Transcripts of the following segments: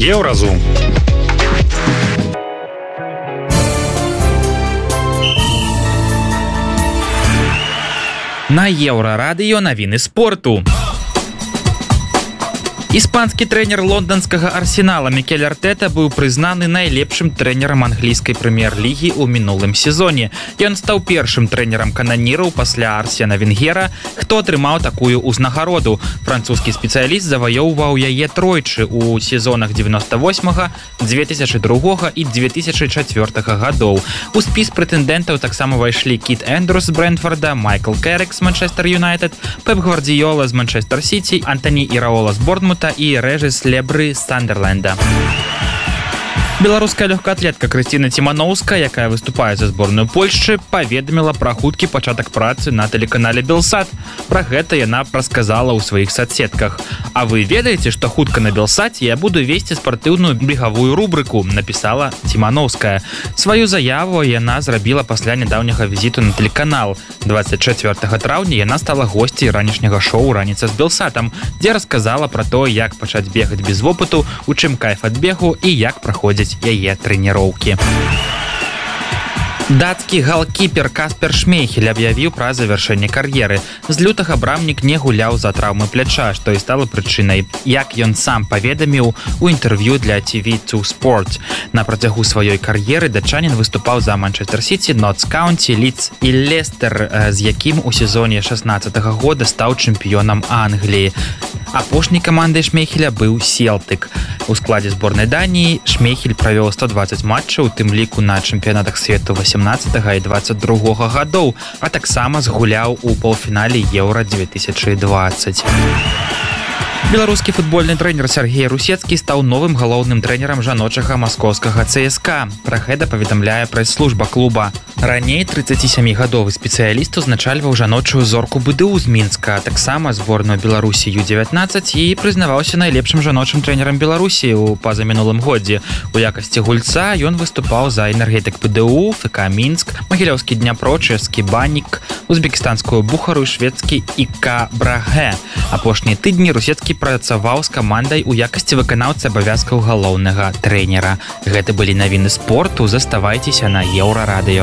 Еўразум. На Еўрарадыё навіны спорту. Іспанскі трэнер лонданскага Арсенала Мікель Артета быў прызнаны найлепшым трэнерам англійскай прэм'ер-лігі ў минулым сезоне. Ён стаў першым трэнерам кананіраў пасля Арсена Венгера, хто атрымаў такую ўзнагароду. Французскі спецыяліст заваёўваў яе тройчы ў сезонах 98-га, 2002 і 2004 гадоў. У спіс прэтэндэнтаў таксама ўвайшлі Кіт Эндрюс з Брэнтфорда, Майкл Кэррик з Манчестер Юнайтед, Пеп Гвардіёла з Манчестер Сіті, Антоні Іраола з Борнмута і Режыс Лебры з Сандерленда. Беларуская лёгкаатлетка Крысціна Ціманоўская, якая выступае за зборную Польшчы, паведаміла пра хуткі пачатак працы на тэлеканале Белсат. Пра гэта яна расказала ў сваіх соцсетках. А вы ведаеце, што хутка на Белсаце я буду весці спартыўную бегавую рубрыку, напісала Ціманоўская. Сваю заяву яна зрабіла пасля нядаўняга візіту на тэлеканал. 24 траўня яна стала госцей ранішняга шоу «Раніца з Белсатам», дзе расказала пра то, як пачаць бегаць без вопыту, у чым кайф ад бегу і як праходзіць яе трэніроўкі. Дацкі галкіпер Каспер Шмейхель аб'явіў пра завяршэнне кар'еры. З лютага брамнік не гуляў за траўмы пляча, што і стала прычынай. Як ён сам паведаміў у інтэрв'ю для TV2 Sport. На працягу сваёй кар'еры датчанін выступаў за Манчестер Сіті, Нотс Каунті, Лідс і Лестер, з якім у сезоне 16-го года стаў чэмпіёнам Англіі. Апошняй камандай Шмейхеля быў Селтык. У складзе зборнай Даніі Шмейхель правёў 120 матчаў, у тым ліку на чэмпіянатах свету 18-го і 22-го гадоў, а таксама згуляў у паўфінале Еўра 2020. Беларускі футбольны трэнер Сергей Русецкі стаў новым галоўным трэнерам жаночага маскоўскага ЦСКА. Пра гэта паведамляе прэс-служба клуба. Раней 37-гадовы спецыяліст узначальваў жаночую зорку БДУ з Мінска, а таксама зборную Беларусі Ю-19 і прызнаваўся найлепшым жаночым трэнерам Беларусі ў пазамінулым годзе. У якасці гульца ён выступаў за энергетык БДУ, ФК Мінск, Магілёўскі Дняпро, чэшскі Баннік, узбекістанскую Бухару і шведскі ІК Брагэ. Апошнія тыдні Русецкі працаваў з камандай у якасці выканаўцы абавязкаў галоўнага трэнера. Гэта былі навіны спорту, заставайцеся на Еўрарадыё.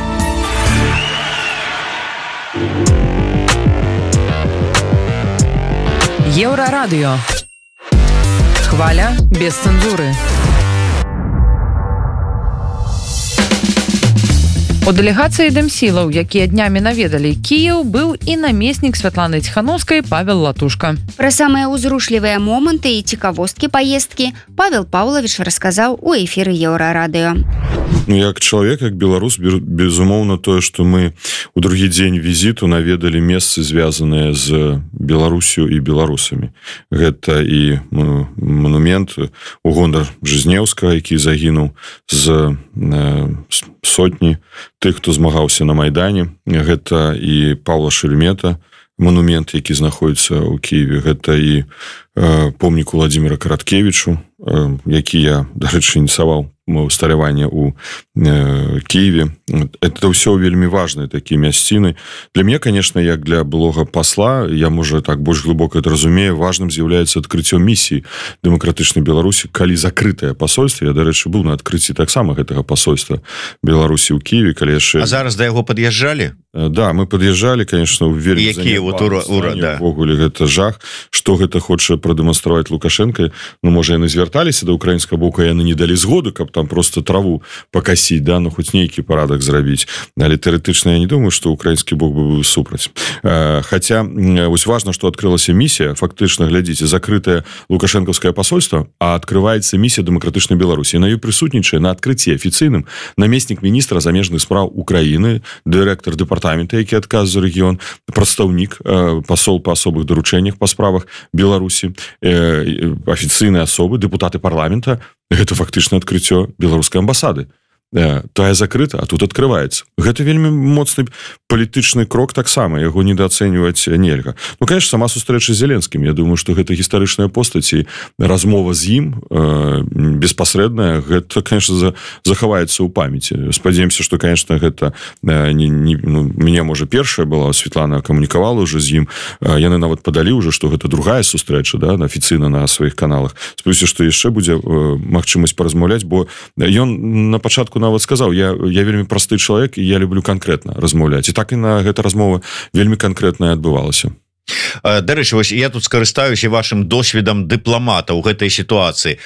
Еўрарадыё. Хваля без цэнзуры. У дэлегацыі дэмсілаў, якія днямі наведалі Кіеў, быў і намеснік Святланы Ціхановскай Павел Латушка. Пра самыя ўзрушлівыя моманты і цікавосткі паездкі Павел Паўлавіч расказаў у эфіры Еўрарадыё. Як чалавек, як беларус, безумоўна, тое, што мы у другі дзень візіту наведалі месцы, звязаныя з Беларусю і беларусамі. Гэта і манумент у гонар Жизнеўскага, які загінуў з сотні тых, хто змагаўся на Майдане. Гэта і Паўла Шельмета, манумент, які знаходіцца ў Кіеве. Гэта і помнік Владзіміра Караткевічу, які я, дарэчы, ініцыяваў усталяванне ў Киеве. Это ўсё вельмі важныя такія мясціны. Для мяне, конечно, як для былога пасла, я, можа, так больш глыбока это разумею, важным з'яўляецца адкрыццё місіі дэмакратычнай Беларусі, калі закрытае пасольства. Я, дарэчы, быў на адкрыцці таксама гэтага пасольства Беларусі ў Киеве, калі яшчэ... А зараз да яго пад'язджалі? Да, мы пад'язджалі, конечно, вельмі ввогуле гэта жах. Што гэта хоча прадэманстраваць Лукашенко? Ну, можа, яны звярталіся да украінскага боку, яны не далі згоду, каб там просто траву пакасіць, да, ну, хоць нейкі парадак зрабіць. Але тэарэтычна я не думаю, што украінскі бок бы быў супраць. Хаця, вось важна, што адкрылася місія, фактычна, глядзіце, закрытае лукашэнкаўскае пасольства, а адкрываецца місія дэмакратычнай Беларусі. На ёй прысутнічае на адкрыцці афіцыйным намеснік міністра замежных спраў Украіны, дырэктар дэпартамента, які адказ за рэгіён, прадстаўнік, пасол па асобых даручэннях па справах Беларусі, афіцыйныя асобы, дэпутаты парламента. Гэта фактычна адкрыццё беларускай амбасады. тая закрыта, а тут открываецца. Гэта вельмі моцны палітычны крок таксама, яго недооцэньваць нельга. Ну, конечно, сама сустрэча з Зеленскім, я думаю, што гэта гістарычная постаць і размова з ім беспасрэдная, гэта, конечно, захаваецца ў памяці. Спадзяемся, што, конечно, гэта мяне, можа, першая была, Светлана камунікавала уже з ім, яны нават падалі уже, што гэта другая сустрэча, да, афіцыйна на сваіх каналах. Спадзяюся, што яшчэ будзе магчымасць паразмаўляць, бо ён на пачатку нават сказаў, я вельмі просты чалавек, і я люблю канкрэтна размаўляць. І так і на гэта размова вельмі канкрэтная адбывалася. Дарэчы, вось я тут скарыстаюся вашим досведам дыпламата ў гэтай сітуацыі.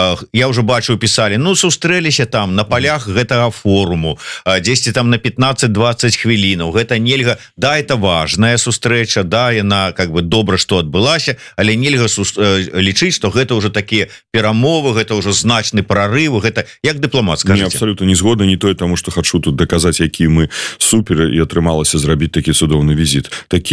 Я ўжо бачу, пісалі, ну, сустрэліся там на полях гэтага форуму, дзесьці там на 15-20 хвілінаў, гэта нельга, да, это важная сустрэча, да, яна как бы добра, што адбылася, але нельга лічыць, што гэта ўжо такія перамовы, гэта ўжо значны прарыв, гэта як дыпламат, скажыце? Не, абсолютно не згодны, не той, таму што хачу тут даказаць, які мы супер, і атрымалася зрабіць такі цудоўны візіт.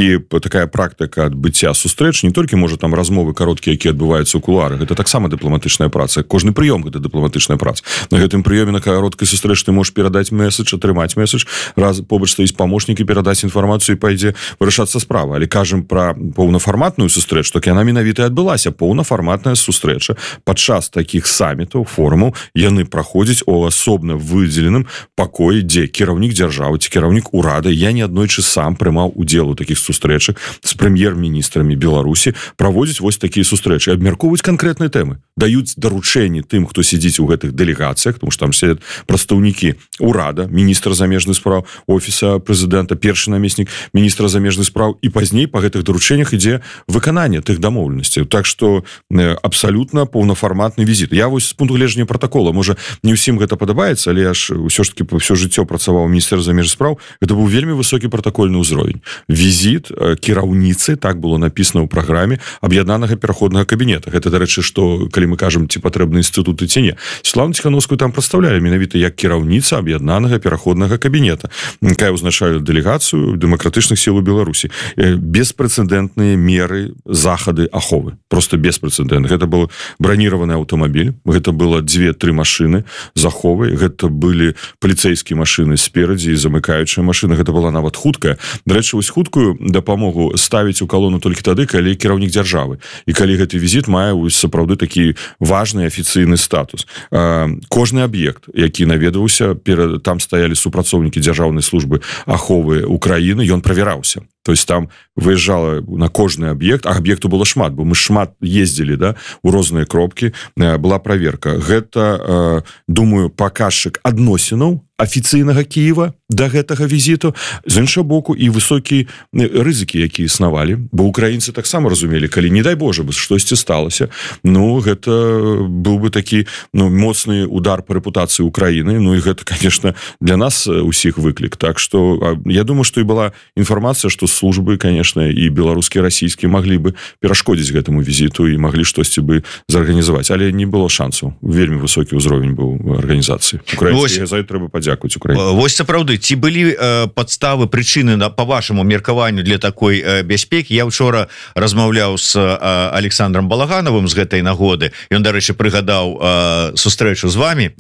Такая практика адбыцця сустрэч не толькі можа там размовы кароткія, якія адбываюцца ў кулуарах, гэта таксама дыпламатычная праца. Кожны прыём гэта дыпламатычная праца. На гэтым прыёме на кароткай сустрэч ты можаш перадаць месседж, атрымаць месседж, раз побач стаіць памочнік і перадаць інфармацыю, і пайдзе вырашацца справа. Але кажам пра поўнафарматную сустрэч, так яна менавіта адбылася. Поўнафарматная сустрэча падчас такіх самітаў, форумаў, яны праходзяць у асобна выдзеленым пакоі, дзе кіраўнік дзяржавы ці кіраўнік урада. Я неаднойчы сам прымаў удзел у такіх сустрэчах з прэм'ер-міністрамі Беларусі, праводзіць вось такія сустрэчы, абмяркоўваюць канкрэтныя тэмы, даюць даручэнні тым, хто сидзіць у гэтых дэлегацыях, тому што там сядзяць прадстаўнікі урада, міністра замежных спраў, офіса прэзідэнта, першы намеснік міністра замежных спраў, і пазней па гэтых даручэннях ідзе выкананне тых дамоўленасцяў. Так што абсалютна поўнафарматны візіт. Я вось з пункту гледжання пратакола, можа, не ўсім гэта падабаецца, але я ж ўсё ж таки ўсё жыццё працаваў у міністэрстве замежных спраў, гэта быў вельмі высокі пратакольны ўзровень. Візіт кіраўніцы, так было написано ў праграме аб'яднанага пераходнага кабінета. Гэта, дарэчы, што, калі мы кажам, ці патрэбны інстытуты, ці не. Светлану Ціхановскую там прадстаўлялі менавіта як кіраўніца аб'яднанага пераходнага кабінета, якая ўзначае дэлегацыю дэмакратычных сіл у Беларусі. Беспрэцэдэнтныя меры, захады аховы. Просто беспрэцэдэнтны. Гэта быў браніраваны аўтамабіль, гэта было 2-3 машыны з аховай, гэта былі паліцэйскія машыны сперадзі і замыкаючая машына, гэта была нават хуткая. Дарэчы, вось хуткую дапамогу ставіць у калону толькі тады, калі кіраўнік дзяржавы. І калі гэты візіт мае сапраўды такі важны афіцыйны статус. Кожны аб'ект, які наведваўся, там стаялі супрацоўнікі дзяржаўнай службы аховы Украіны, ён правяраўся. То есть там выезжала на кожны аб'ект, а аб'екту было шмат, бо мы шмат ездзілі, да, у розныя кропкі, была праверка. Гэта, думаю, паказчык адносінаў афіцыйнага Киева да гэтага візіту, з іншага боку і высокія рызыкі, якія існавалі, бо украінцы таксама разумелі, калі, не дай Божа, бы штосьці сталася, ну, гэта быў бы такі, ну, моцны удар па рэпутацыі Украіны, ну, і гэта, конечно, для нас усіх выклік. Так што, я думаю, што і была інфармацыя, што службы, конечно, і беларускія, расійскія маглі бы перашкодзіць гэтаму візіту і маглі штосьці бы зарганізаваць, але не было шансаў. Вельмі высокі ўзровень быў арганізацыі. Украінскія за это трэба падзякаваць Украіне. Вось сапраўды, ці былі падставы, прычыны, па вашаму меркаванню для такой бяспекі? Я учора размаўляў з Александром Балаганавым з гэтай нагоды, ён, дарэчы, прыгадаў сустрэчу з вами,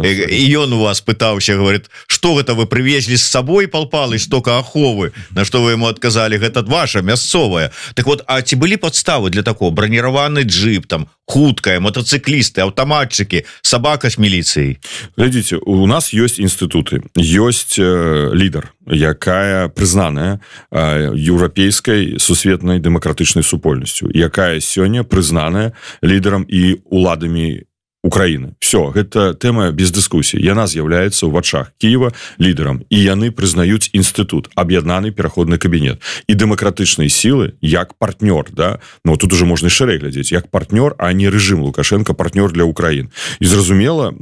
і ён у вас пытаўся, говорит, што гэта вы прывезлі з сабой, Пал Палыч, стока аховы, на што вы ему адказалі, гэта ваша мясцовая. Так вот, а ці былі падставы для такого? Браніраваны джип, там, хуткая, мотоциклисты, аўтаматчыкі, сабака з міліцыяй? Глядзіце, у нас ёсць інстытуты, ёсць лідар, якая прызнаная еўрапейскай сусветнай дэмакратычнай супольнасцю, якая сёння прызнаная лідарам і уладамі Украіны. Все, гэта тэма без дыскусіі. Яна з'яўляецца ў вачах Киева лідарам, і яны прызнаюць інстытут, аб'яднаны пераходны кабінет і дэмакратычнай сілы як партнёр, да? Ну, тут уже можна шырэй глядзець, як партнёр, а не рэжым Лукашенко, партнёр для Украін. І зразумела,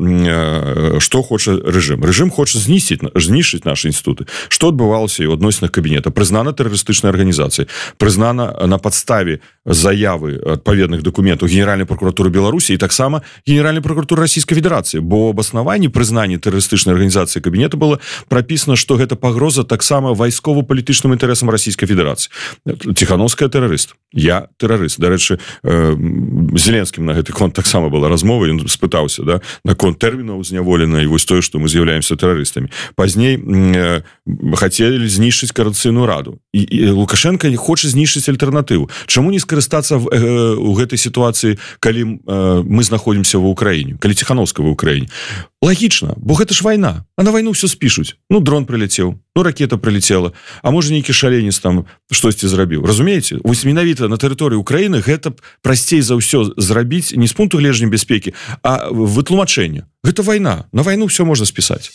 што хоча рэжым. Рэжым хоча знішчыць нашы інстытуты. Што адбывалася і ў адносінах кабінета? Прызнана тэрарыстычнай арганізацыяй, прызнана на падставе заявы адпаведных дакументаў Генеральнай прокуратуры Беларусі і таксама Генеральнай Генеральной прокуратуры Российской Федерации, бо об основании признания террористычной организации кабинета было прописано, что гэта пагроза таксама вайсково-палітычным інтарэсам Российской Федерации. Тихановская террорист, я террорист. Дарэчы, Зеленским на гэты конт таксама была размова, ён спытаўся, да, на конт тэрмінаў зняволена, і вось тое, што мы з'яўляемся тэрарыстамі. Пазней хотели знішчыць Координацыйную раду. І Лукашенко хоча знішчыць альтэрнатыву. Чаму не скарыстацца у гэтай сітуацыі, калі мы знаходзімся ва Ўкраіне, калі Тихановская ва Ўкраіне? Лагічна, бо гэта ж вайна. А на вайну все спішуць. Ну, дрон прилетел, ну, ракета прилетела, а можа нейкі шаленец там штосьці зрабіў. Разумееце? Вось менавіта на тэрыторыі Украіны гэта прасцей за ўсё зрабіць не з пункту гледжання бяспекі, а вытлумачэння. Гэта вайна. На вайну все можна спісаць.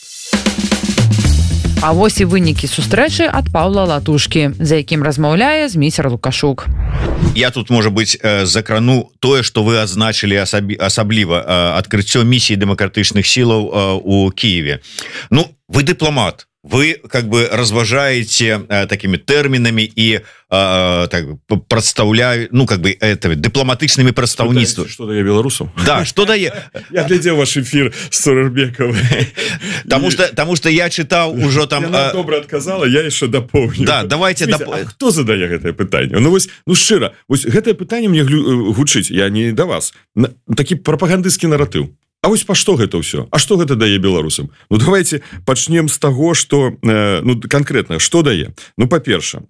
А вось і вынікі сустрэчы ад Паўла Латушкі, за якім размаўляе змейсер Лукашук. Я тут, можа быць, закрану тое, што вы адзначылі асабліва адкрыццё місіі дэмакратычных сілаў у Киеве. Ну, вы дыпламат. Вы как бы разважаете такими терминами и так представляю, ну как бы это дипломатичными представництвами. Что дае белорусам? Да, что дае? Я глядел ваш эфир с Сурарбековым. Потому что я читал уже там. Она добра отказала, я еще дополню. Да, давайте. А кто задае гэтае пытанне? Ну вось, ну шчыра, вось гэтае пытанне мне гучыць, я не да вас. Такі прапагандысцкі наратыў. А вось па што гэта ўсё? А што гэта дае беларусам? Ну давайте пачнем з таго, што ну канкрэтна што дае. Ну па-перша,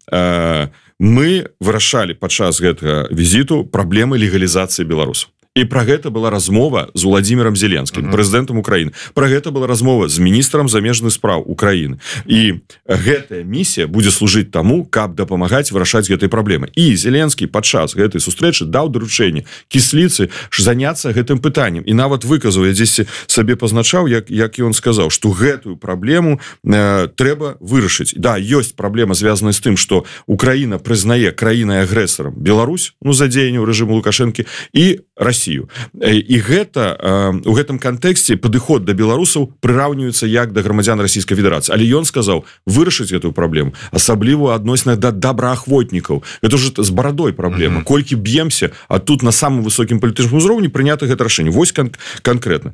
мы вырашалі падчас гэтага візіту праблемы легалізацыі беларусаў. І пра гэта была размова з Владимиром Зеленским, прэзідэнтам Украіны. Пра гэта была размова з міністрам замежных спраў Украіны. І гэтая місія будзе служыць таму, каб дапамагаць вырашаць гэтай праблемы. І Зеленскі падчас гэтай сустрэчы даў даручэнне Кісліцы заняцца гэтым пытаннем. І нават выказаў, я дзесьці сабе пазначаў, як ён сказаў, што гэтую праблему трэба вырашыць. Да, ёсць праблема, звязаная з тым, што Украіна прызнае краінай агрэсарам Беларусь, ну, за дзеянню рэжыму Лукашэнкі, і Россию. І гэта у гэтым кантэксце падыход да беларусаў прыраўніваецца як да грамадзян Российской Федерации. Але ён сказаў вырашыць гэтую праблему, асабліва адносна да добраахвотнікаў. Это уже з барадой праблема. Колькі б'емся, а тут на самым высокім палітычным узроўні прынята гэта рашэнне. Вось канкрэтна.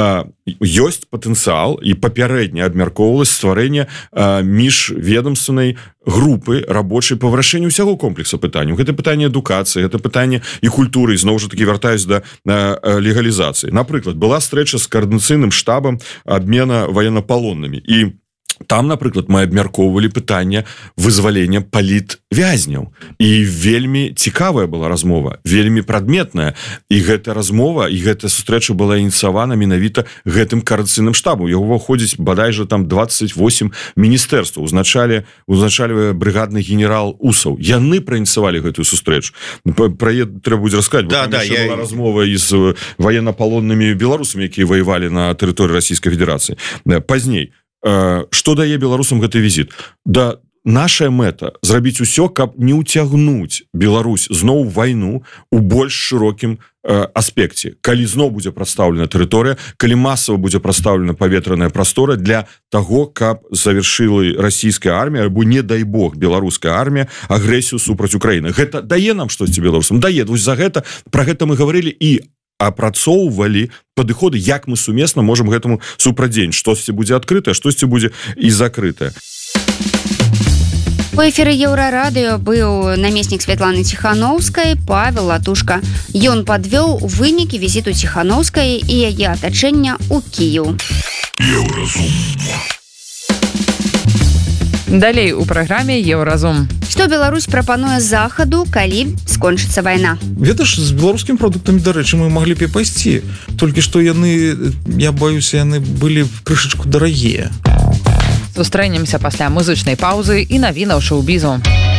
Ёсць патэнцыял і папярэдне абмяркоўвалася стварэнне міжведамственнай групы рабочай па вырашэнню ўсяго комплекса пытанняў. Гэта пытанне адукацыі, гэта пытанне і культуры, і зноў жа такі вяртаюсь да легалізацыі. Напрыклад, была стрэча з каардынацыйным штабам абмена военнапалоннымі. І там, напрыклад, мы абмяркоўвалі пытанне вызвалення палітвязняў. І вельмі цікавая была размова, вельмі прадметная. І гэта размова, і гэта сустрэча была ініцыявана менавіта гэтым каардынацыйным штабам. Яго ўваходзіць бадай жа там 28 міністэрстваў. Узначальвае брыгадны генерал Усаў. Яны праініцыявалі гэтую сустрэчу. Пра яе трэба будзе расказаць, бо там яшчэ была размова і з военнапалоннымі беларусамі, якія ваявалі на тэрыторыі Расійскай Федэрацыі. Пазней. Што дае беларусам гэты візіт? Да, наша мэта зрабіць усё, каб не ўцягнуць Беларусь зноў вайну у больш шырокім аспекце. Калі зноў будзе прадстаўлена тэрыторыя, калі масава будзе прадстаўлена паветраная прастора для таго, каб завершыла расійская армія, або, не дай бог, беларуская армія агрэсію супраць Украіны. Гэта дае нам штосьці беларусам? Дае. Вось за гэта, пра гэта мы гаварылі і апрацоўвалі падыходы, як мы сумесна можам гэтаму супрадзейнічаць. Штосьці будзе адкрытае, штосьці будзе і закрытае. У эфіры Еўрарадыё быў намеснік Святланы Ціханаўскай Павел Латушка. Ён падвёў вынікі візіту Ціханаўскай і яе атачэння ў Кіеў. Далей у праграме Еўразум. Што Беларусь прапануе захаду, калі скончыцца вайна? Гэта ж з беларускімі прадуктамі, дарэчы, мы маглі б і пайсці. Толькі што яны, я баюся, яны былі крышачку дарагія. Сустрэнемся пасля музычнай паўзы і навінаў шоу-бізу.